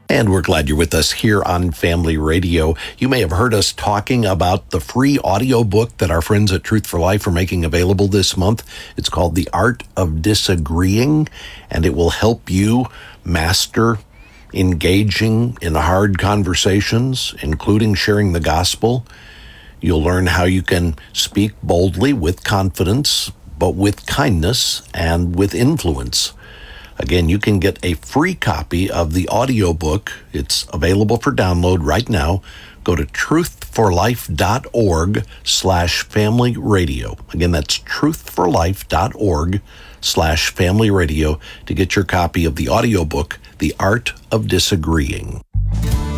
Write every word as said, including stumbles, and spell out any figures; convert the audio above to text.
And we're glad you're with us here on Family Radio. You may have heard us talking about the free audiobook that our friends at Truth for Life are making available this month. It's called The Art of Disagreeing, and it will help you master engaging in hard conversations, including sharing the gospel. You'll learn how you can speak boldly with confidence, but with kindness and with influence. Again, you can get a free copy of the audiobook. It's available for download right now. Go to truthforlife.org slash family radio. Again, that's truthforlife.org slash family radio to get your copy of the audiobook, The Art of Disagreeing.